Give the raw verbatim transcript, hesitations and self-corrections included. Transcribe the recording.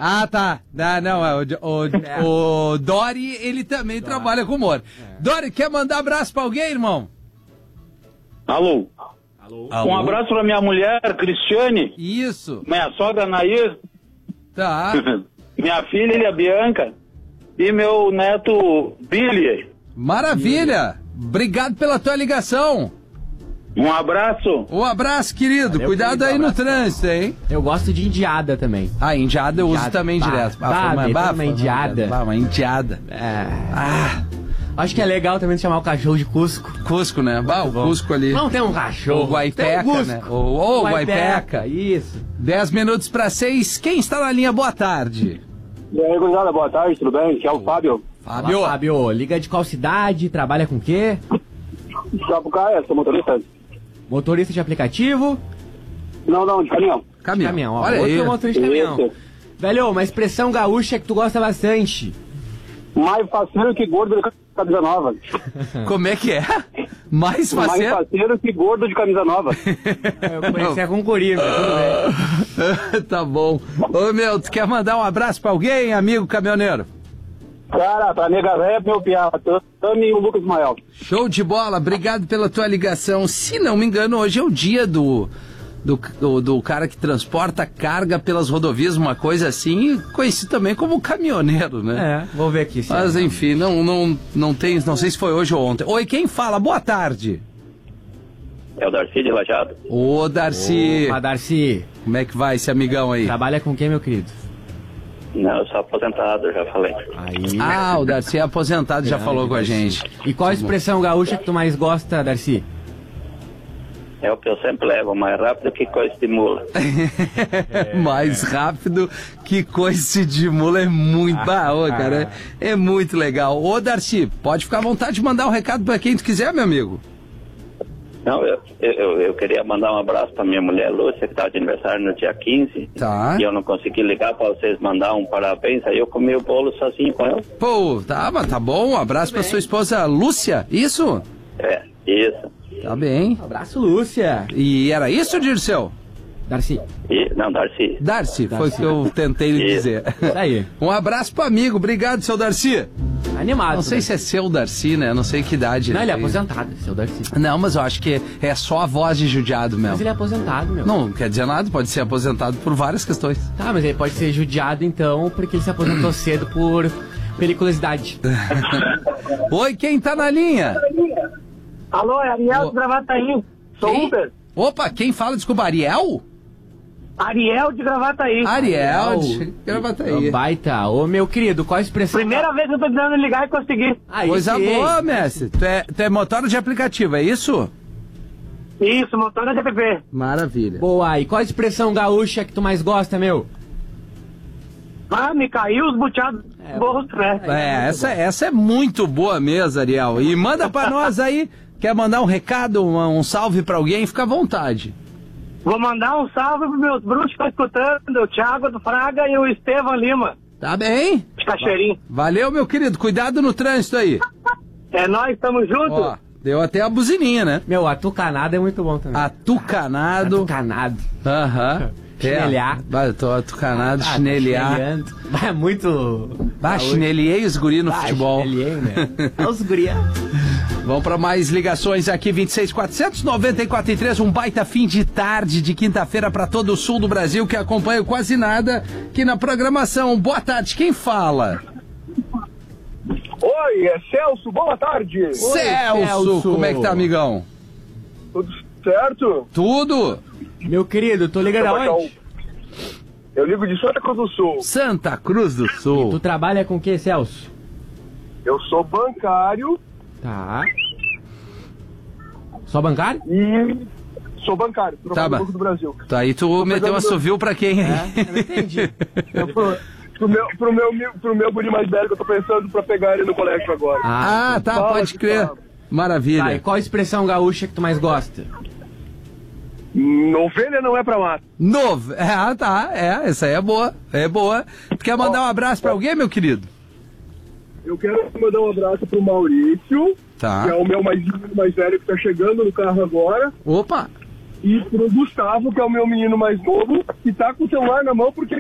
Ah, tá. Ah, não, é, o, o, É. o Dori, ele também Dori. trabalha com humor. É. Dori, quer mandar abraço pra alguém, irmão? Alô? Alô? Um abraço pra minha mulher, Cristiane, Isso. minha sogra, Nair, Tá. minha filha, Bianca, e meu neto, Billy. Maravilha. Obrigado pela tua ligação. Um abraço. Um abraço, querido. Valeu, Cuidado querido, aí no abraço. trânsito, hein? Eu gosto de indiada também. Ah, indiada eu uso Indiada. também Bah, direto. bah, foi Bê, bah, toma foi indiada. Bah, uma indiada. É. Ah, Acho que é legal também chamar o cachorro de Cusco. Cusco, né? Bah, o bom. Cusco ali. Não tem um cachorro. O Guaipeca, tem um Cusco. né? O, o Guaipeca. Isso. Dez minutos para seis. Quem está na linha? Boa tarde. E aí, gurizada, boa tarde, tudo bem? Aqui é o Fábio. Fábio. Olá, Fábio, liga de qual cidade? Trabalha com o quê? Sapucaia, sou motorista. Motorista de aplicativo? Não, não, de caminhão. Caminhão. Caminhão, ó. Olha Outro aí. motorista de caminhão. Isso. Velho, uma expressão gaúcha que tu gosta bastante. Mais faceiro que gordo de camisa nova. Como é que é? Mais Mais faceiro? faceiro que gordo de camisa nova. Eu conhecia com o Curi, mas tudo bem. Tá bom. Ô, meu, tu quer mandar um abraço pra alguém, amigo caminhoneiro? Cara, pra nega véia, meu piá, Tami e o Lucas Ismael. Show de bola, obrigado pela tua ligação. Se não me engano, hoje é o dia do, do, do, do cara que transporta carga pelas rodovias, uma coisa assim, conhecido também como caminhoneiro, né? É, vou ver aqui. Se Mas é. enfim, não, não, não tem, não sei se foi hoje ou ontem. Oi, quem fala? Boa tarde. É o Darcy de Lajado. Ô, Darcy, Opa, Darcy, como é que vai esse amigão aí? trabalha com quem, meu querido? Não, eu sou aposentado, já falei. Aí. Ah, o Darcy é aposentado, já Grande, falou com a Darcy. gente. E qual a expressão gaúcha que tu mais gosta, Darcy? É o que eu sempre levo, mais rápido que coisa de mula. Mais rápido que coice de mula é muito. Bah, ô, cara, é, é muito legal. Ô, Darcy, pode ficar à vontade de mandar um recado pra quem tu quiser, meu amigo. Não, eu, eu, eu queria mandar um abraço pra minha mulher Lúcia, que tá de aniversário no dia quinze. Tá. E eu não consegui ligar pra vocês mandar um parabéns, aí eu comi o bolo sozinho com ela. Pô, tá, mas tá bom. Um abraço pra sua esposa Lúcia, isso? É, isso. Tá bem. Um abraço, Lúcia. E era isso, Dirceu? Darcy, E, não, Darcy. Darcy, foi o Darcy. que eu tentei lhe Isso. dizer. isso aí. Um abraço pro amigo, obrigado, seu Darcy. Animado. Não sei se é seu Darcy, né? Não sei que idade Não, ele é tem. aposentado, seu Darcy. Não, mas eu acho que é só a voz de judiado Mas mesmo. ele é aposentado, meu. Não quer dizer nada, pode ser aposentado por várias questões. Tá, mas ele pode ser judiado, então, porque ele se aposentou cedo por periculosidade. Oi, quem tá na linha? Alô, é Ariel Ô. de Gravataí. Sou Quem? Uber. Opa, quem fala? Desculpa, Ariel? Ariel de Gravataí. Ariel, Ariel. de Gravataí. Baita. Ô, meu querido, qual a expressão... Primeira vez que eu tô tentando ligar e consegui. Aí Coisa sim. boa, mestre. Tu é, tu é motor de aplicativo, é isso? Isso, motor da G P P. Maravilha. Boa, e qual a expressão gaúcha que tu mais gosta, meu? Ah, me caiu os buteados É. do bolso, né? É, essa, essa é muito boa mesmo, Ariel. E manda pra nós aí. Quer mandar um recado, um, um salve pra alguém? Fica à vontade. Vou mandar um salve pros meus bruxos que estão escutando, o Thiago do Fraga e o Estevam Lima, Tá bem? de Cachoeirinho. Valeu, meu querido. Cuidado no trânsito aí. É nóis, tamo junto. Ó, deu até a buzininha, né? Meu, atucanado é muito bom também. Atucanado. Atucanado. Aham. Chinelhar. É. Vai, eu tô atucanado, Ah, tá chinelhar. chinelhando. É muito... Bah, chineliei os guri no Ah, futebol. chineliei, né? É os guria. Vamos para mais ligações aqui, vinte e seis, quatrocentos, noventa e quatro e três, um baita fim de tarde de quinta-feira para todo o sul do Brasil que acompanha quase nada aqui na programação. Boa tarde, quem fala? Oi, é Celso, boa tarde. Celso, Celso. como é que tá, amigão? Tudo certo? Tudo? Meu querido, tô ligando aonde? Eu ligo de Santa Cruz do Sul. Santa Cruz do Tu Sul. trabalha com o que, Celso? Eu sou bancário Tá. Só bancário? e sou bancário, Tá, trabalho no mas- Banco do Brasil. Tá aí, tu meteu pegando um assovio pra quem aí? É, eu não entendi. Eu, pro, pro, meu, pro, meu, mi- pro meu guri mais velho que eu tô pensando pra pegar ele no colégio agora. Ah, tá, Fala, pode crer. Gustavo. Maravilha. Tá, e qual a expressão gaúcha que tu mais gosta? Ovelha não é pra mato. Novo. É, ah, tá. É, essa aí é boa. É boa. Tu quer mandar um abraço pra alguém, meu querido? Eu quero mandar um abraço pro Maurício, Tá. que é o meu mais, mais velho que tá chegando no carro agora. Opa. E pro Gustavo, que é o meu menino mais novo, que tá com o celular na mão porque